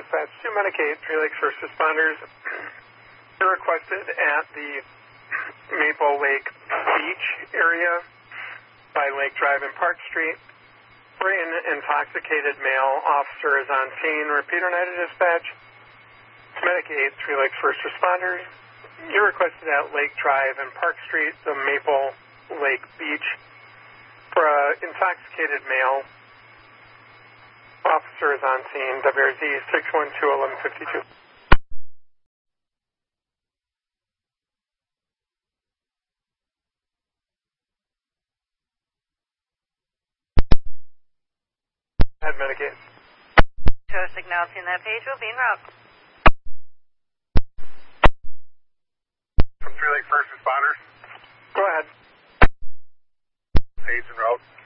Dispatch to Medicaid, 3 Lakes First Responders. They're requested at the Maple Lake Beach area by Lake Drive and Park Street. For an intoxicated male, officer is on scene. Repeat Oneida Dispatch to Medicaid, 3 Lakes First Responders. You're requested at Lake Drive and Park Street, the Maple Lake Beach. For an intoxicated male, officer is on scene. WRZ 612-1152. At Medicaid. Just acknowledging that page will be en route. From 3 Lake First Responders. Go ahead. Page en route.